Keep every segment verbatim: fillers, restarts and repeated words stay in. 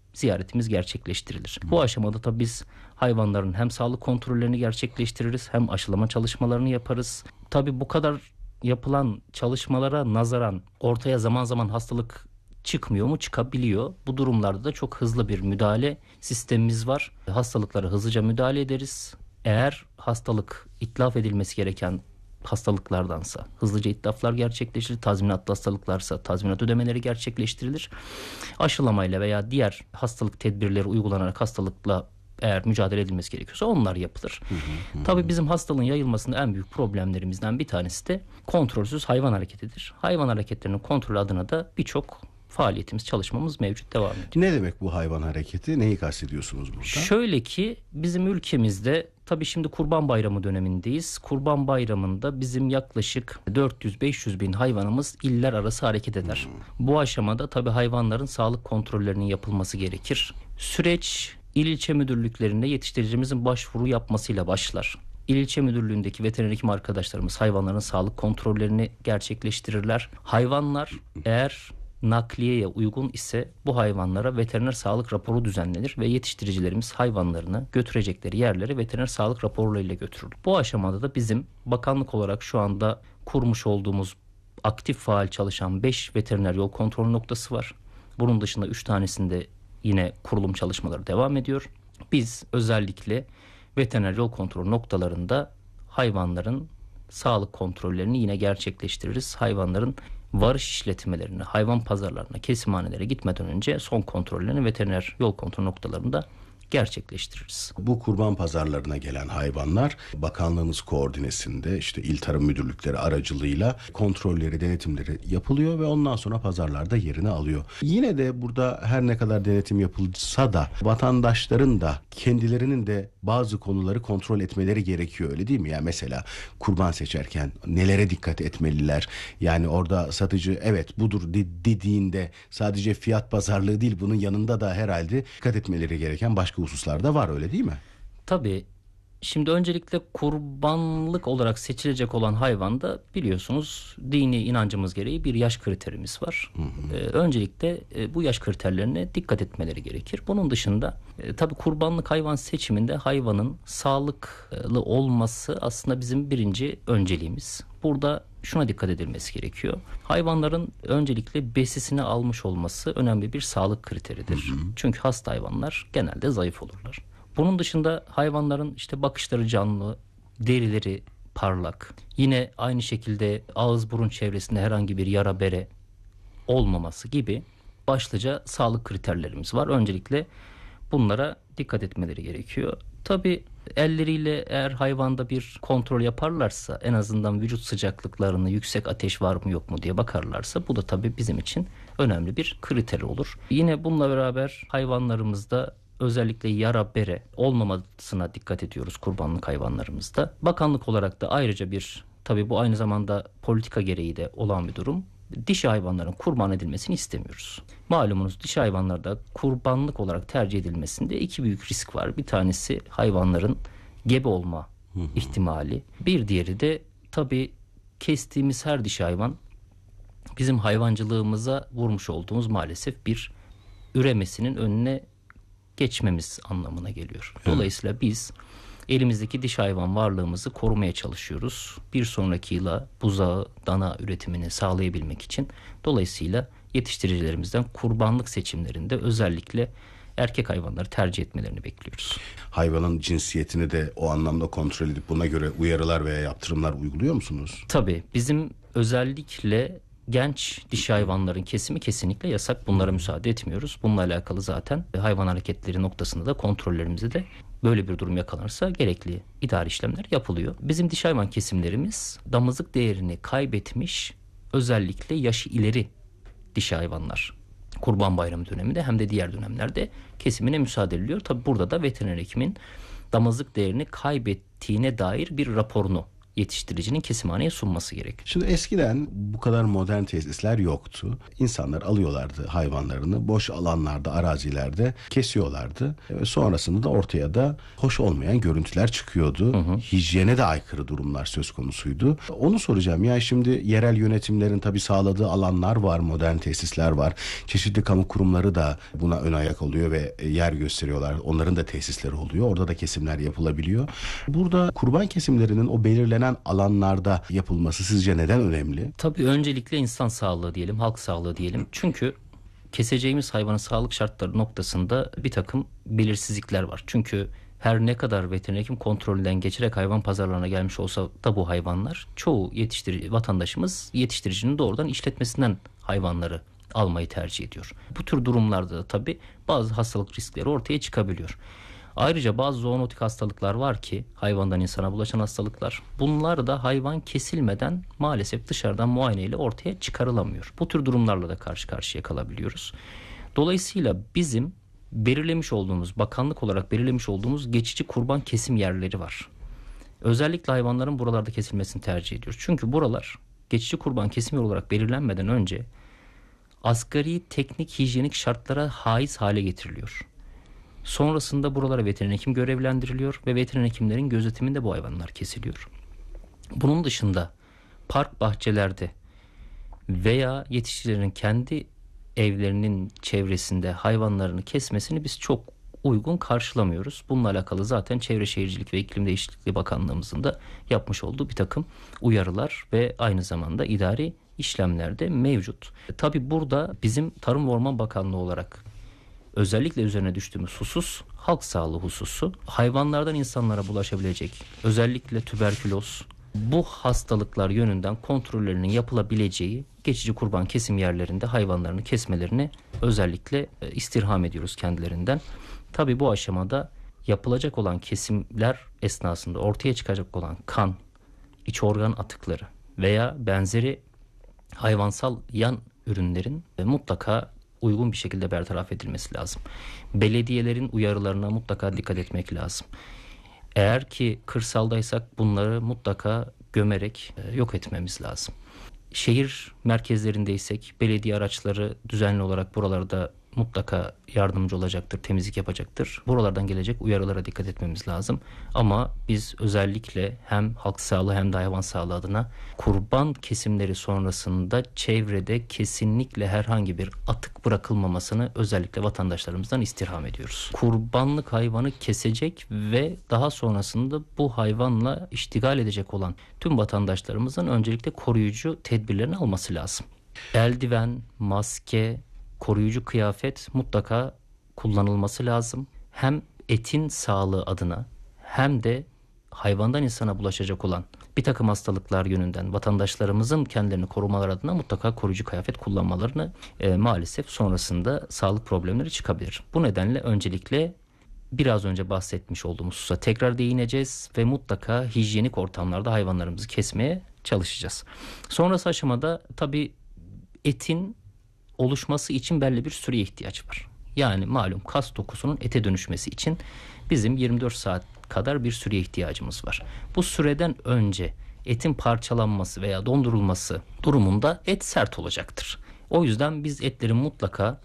ziyaretimiz gerçekleştirilir. Bu aşamada tabii biz hayvanların hem sağlık kontrollerini gerçekleştiririz hem aşılama çalışmalarını yaparız. Tabii bu kadar yapılan çalışmalara nazaran ortaya zaman zaman hastalık çıkmıyor mu? Çıkabiliyor. Bu durumlarda da çok hızlı bir müdahale sistemimiz var. Hastalıklara hızlıca müdahale ederiz. Eğer hastalık itlaf edilmesi gereken hastalıklardansa hızlıca itlaflar gerçekleştirilir. Tazminatlı hastalıklarsa tazminat ödemeleri gerçekleştirilir. Aşılamayla veya diğer hastalık tedbirleri uygulanarak hastalıkla eğer mücadele edilmesi gerekiyorsa onlar yapılır. Hı hı hı. Tabii bizim hastalığın yayılmasında en büyük problemlerimizden bir tanesi de kontrolsüz hayvan hareketidir. Hayvan hareketlerinin kontrolü adına da birçok faaliyetimiz, çalışmamız mevcut, devam ediyor. Ne demek bu hayvan hareketi? Neyi kastediyorsunuz burada? Şöyle ki bizim ülkemizde tabii şimdi Kurban Bayramı dönemindeyiz. Kurban Bayramı'nda bizim yaklaşık dört yüz beş yüz bin hayvanımız iller arası hareket eder. Hmm. Bu aşamada tabii hayvanların sağlık kontrollerinin yapılması gerekir. Süreç İl ilçe müdürlüklerinde yetiştiricimizin başvuru yapmasıyla başlar. İl ilçe müdürlüğündeki veteriner hekim arkadaşlarımız hayvanların sağlık kontrollerini gerçekleştirirler. Hayvanlar eğer nakliyeye uygun ise bu hayvanlara veteriner sağlık raporu düzenlenir ve yetiştiricilerimiz hayvanlarını götürecekleri yerlere veteriner sağlık raporlarıyla götürür. Bu aşamada da bizim bakanlık olarak şu anda kurmuş olduğumuz aktif faal çalışan beş veteriner yol kontrol noktası var. Bunun dışında üç tanesinde yine kurulum çalışmaları devam ediyor. Biz özellikle veteriner yol kontrol noktalarında hayvanların sağlık kontrollerini yine gerçekleştiririz. Hayvanların varış işletmelerine, hayvan pazarlarına, kesimhanelere gitmeden önce son kontrollerini veteriner yol kontrol noktalarında gerçekleştiririz. Bu kurban pazarlarına gelen hayvanlar bakanlığımız koordinesinde işte il tarım müdürlükleri aracılığıyla kontrolleri, denetimleri yapılıyor ve ondan sonra pazarlarda yerini alıyor. Yine de burada her ne kadar denetim yapılsa da vatandaşların da kendilerinin de bazı konuları kontrol etmeleri gerekiyor, öyle değil mi? Yani mesela kurban seçerken nelere dikkat etmeliler? Yani orada satıcı evet budur dediğinde sadece fiyat pazarlığı değil, bunun yanında da herhalde dikkat etmeleri gereken başka hususlar da var, öyle değil mi? Tabii. Şimdi öncelikle kurbanlık olarak seçilecek olan hayvanda biliyorsunuz dini inancımız gereği bir yaş kriterimiz var. Hı hı. Ee, öncelikle e, bu yaş kriterlerine dikkat etmeleri gerekir. Bunun dışında e, tabii kurbanlık hayvan seçiminde hayvanın sağlıklı olması aslında bizim birinci önceliğimiz. Burada şuna dikkat edilmesi gerekiyor. Hayvanların öncelikle besisini almış olması önemli bir sağlık kriteridir. Hı hı. Çünkü hasta hayvanlar genelde zayıf olurlar. Bunun dışında hayvanların işte bakışları canlı, derileri parlak. Yine aynı şekilde ağız burun çevresinde herhangi bir yara bere olmaması gibi başlıca sağlık kriterlerimiz var. Öncelikle bunlara dikkat etmeleri gerekiyor. Tabii elleriyle eğer hayvanda bir kontrol yaparlarsa, en azından vücut sıcaklıklarını, yüksek ateş var mı yok mu diye bakarlarsa, bu da tabii bizim için önemli bir kriter olur. Yine bununla beraber hayvanlarımızda özellikle yara bere olmamasına dikkat ediyoruz kurbanlık hayvanlarımızda. Bakanlık olarak da ayrıca bir, tabii bu aynı zamanda politika gereği de olan bir durum. Dişi hayvanların kurban edilmesini istemiyoruz. Malumunuz dişi hayvanlarda kurbanlık olarak tercih edilmesinde iki büyük risk var. Bir tanesi hayvanların gebe olma ihtimali. Bir diğeri de tabii kestiğimiz her dişi hayvan bizim hayvancılığımıza vurmuş olduğumuz maalesef bir üremesinin önüne geçmemiz anlamına geliyor. Dolayısıyla biz elimizdeki diş hayvan varlığımızı korumaya çalışıyoruz. Bir sonraki yıla buzağı, dana üretimini sağlayabilmek için. Dolayısıyla yetiştiricilerimizden kurbanlık seçimlerinde özellikle erkek hayvanları tercih etmelerini bekliyoruz. Hayvanın cinsiyetini de o anlamda kontrol edip buna göre uyarılar veya yaptırımlar uyguluyor musunuz? Tabii bizim özellikle genç dişi hayvanların kesimi kesinlikle yasak. Bunlara müsaade etmiyoruz. Bununla alakalı zaten hayvan hareketleri noktasında da kontrollerimizde de böyle bir durum yakalanırsa gerekli idari işlemler yapılıyor. Bizim dişi hayvan kesimlerimiz damızlık değerini kaybetmiş, özellikle yaşı ileri dişi hayvanlar. Kurban Bayramı döneminde hem de diğer dönemlerde kesimine müsaade ediliyor. Tabi burada da veteriner hekimin damızlık değerini kaybettiğine dair bir raporunu yetiştiricinin kesimhaneye sunması gerekiyor. Şimdi eskiden bu kadar modern tesisler yoktu. İnsanlar alıyorlardı hayvanlarını boş alanlarda, arazilerde kesiyorlardı. Ve sonrasında da ortaya da hoş olmayan görüntüler çıkıyordu. Hı hı. Hijyene de aykırı durumlar söz konusuydu. Onu soracağım. Yani şimdi yerel yönetimlerin tabii sağladığı alanlar var, modern tesisler var. Çeşitli kamu kurumları da buna ön ayak oluyor ve yer gösteriyorlar. Onların da tesisleri oluyor. Orada da kesimler yapılabiliyor. Burada kurban kesimlerinin o belirlenen alanlarda yapılması sizce neden önemli? Tabii öncelikle insan sağlığı diyelim, halk sağlığı diyelim. Çünkü keseceğimiz hayvanın sağlık şartları noktasında bir takım belirsizlikler var. Çünkü her ne kadar veteriner hekim kontrolünden geçerek hayvan pazarlarına gelmiş olsa da bu hayvanlar, çoğu yetiştirici vatandaşımız yetiştiricinin doğrudan işletmesinden hayvanları almayı tercih ediyor. Bu tür durumlarda da tabii bazı hastalık riskleri ortaya çıkabiliyor. Ayrıca bazı zoonotik hastalıklar var ki hayvandan insana bulaşan hastalıklar. Bunlar da hayvan kesilmeden maalesef dışarıdan muayeneyle ortaya çıkarılamıyor. Bu tür durumlarla da karşı karşıya kalabiliyoruz. Dolayısıyla bizim belirlemiş olduğumuz, bakanlık olarak belirlemiş olduğumuz geçici kurban kesim yerleri var. Özellikle hayvanların buralarda kesilmesini tercih ediyoruz. Çünkü buralar geçici kurban kesim yeri olarak belirlenmeden önce asgari teknik hijyenik şartlara haiz hale getiriliyor. Sonrasında buralara veteriner hekim görevlendiriliyor ve veteriner hekimlerin gözetiminde bu hayvanlar kesiliyor. Bunun dışında park bahçelerde veya yetiştiricilerin kendi evlerinin çevresinde hayvanlarını kesmesini biz çok uygun karşılamıyoruz. Bununla alakalı zaten Çevre Şehircilik ve İklim Değişikliği Bakanlığımızın da yapmış olduğu bir takım uyarılar ve aynı zamanda idari işlemler de mevcut. Tabii burada bizim Tarım ve Orman Bakanlığı olarak özellikle üzerine düştüğümüz husus halk sağlığı hususu. Hayvanlardan insanlara bulaşabilecek özellikle tüberküloz, bu hastalıklar yönünden kontrollerinin yapılabileceği geçici kurban kesim yerlerinde hayvanlarını kesmelerini özellikle istirham ediyoruz kendilerinden. Tabii bu aşamada yapılacak olan kesimler esnasında ortaya çıkacak olan kan, iç organ atıkları veya benzeri hayvansal yan ürünlerin mutlaka uygun bir şekilde bertaraf edilmesi lazım. Belediyelerin uyarılarına mutlaka dikkat etmek lazım. Eğer ki kırsaldaysak bunları mutlaka gömerek yok etmemiz lazım. Şehir merkezlerindeysek belediye araçları düzenli olarak buralarda mutlaka yardımcı olacaktır, temizlik yapacaktır. Buralardan gelecek uyarılara dikkat etmemiz lazım. Ama biz özellikle hem halk sağlığı hem de hayvan sağlığı adına kurban kesimleri sonrasında çevrede kesinlikle herhangi bir atık bırakılmamasını özellikle vatandaşlarımızdan istirham ediyoruz. Kurbanlık hayvanı kesecek ve daha sonrasında bu hayvanla iştigal edecek olan tüm vatandaşlarımızın öncelikle koruyucu tedbirlerini alması lazım. Eldiven, maske, koruyucu kıyafet mutlaka kullanılması lazım. Hem etin sağlığı adına hem de hayvandan insana bulaşacak olan bir takım hastalıklar yönünden vatandaşlarımızın kendilerini korumaları adına mutlaka koruyucu kıyafet kullanmalarını e, maalesef sonrasında sağlık problemleri çıkabilir. Bu nedenle öncelikle biraz önce bahsetmiş olduğumuz hususa tekrar değineceğiz ve mutlaka hijyenik ortamlarda hayvanlarımızı kesmeye çalışacağız. Sonrası aşamada tabii etin oluşması için belli bir süreye ihtiyaç var. Yani malum kas dokusunun ete dönüşmesi için bizim yirmi dört saat kadar bir süreye ihtiyacımız var. Bu süreden önce etin parçalanması veya dondurulması durumunda et sert olacaktır. O yüzden biz etlerin mutlaka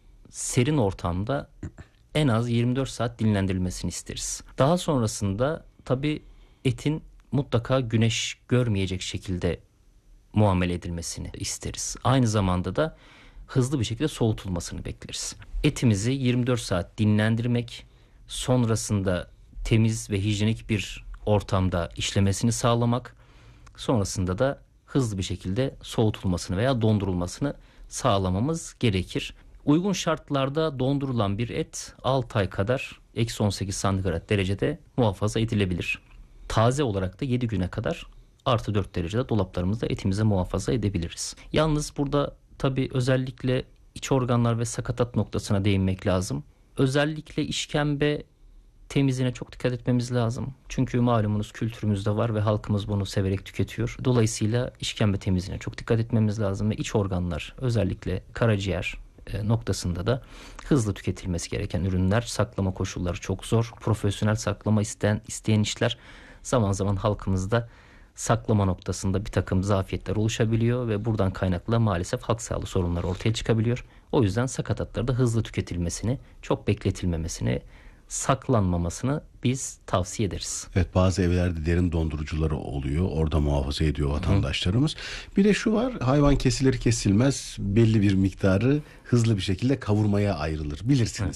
serin ortamda en az yirmi dört saat dinlendirilmesini isteriz. Daha sonrasında tabii etin mutlaka güneş görmeyecek şekilde muamele edilmesini isteriz. Aynı zamanda da hızlı bir şekilde soğutulmasını bekleriz. Etimizi yirmi dört saat dinlendirmek, sonrasında temiz ve hijyenik bir ortamda işlemesini sağlamak, sonrasında da hızlı bir şekilde soğutulmasını veya dondurulmasını sağlamamız gerekir. Uygun şartlarda dondurulan bir et altı ay kadar eksi on sekiz santigrat derecede muhafaza edilebilir. Taze olarak da yedi güne kadar artı dört derecede dolaplarımızda etimizi muhafaza edebiliriz. Yalnız burada tabii özellikle iç organlar ve sakatat noktasına değinmek lazım. Özellikle işkembe temizliğine çok dikkat etmemiz lazım. Çünkü malumunuz kültürümüzde var ve halkımız bunu severek tüketiyor. Dolayısıyla işkembe temizliğine çok dikkat etmemiz lazım ve iç organlar özellikle karaciğer noktasında da hızlı tüketilmesi gereken ürünler. Saklama koşulları çok zor. Profesyonel saklama isteyen, isteyen işler zaman zaman halkımızda saklama noktasında bir takım zafiyetler oluşabiliyor ve buradan kaynaklı maalesef halk sağlığı sorunları ortaya çıkabiliyor. O yüzden sakatatlarda hızlı tüketilmesini, çok bekletilmemesini, saklanmamasını biz tavsiye ederiz. Evet, bazı evlerde derin dondurucuları oluyor. Orada muhafaza ediyor vatandaşlarımız. Hı. Bir de şu var, hayvan kesilir kesilmez belli bir miktarı hızlı bir şekilde kavurmaya ayrılır. Bilirsiniz.